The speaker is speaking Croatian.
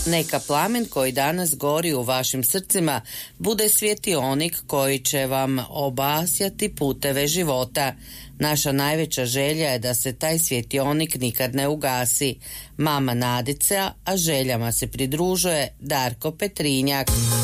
Neka plamen koji danas gori u vašim srcima bude svjetionik koji će vam obasjati puteve života. Naša najveća želja je da se taj svjetionik nikad ne ugasi. Mama Nadica, a željama se pridružuje Darko Petrinjak.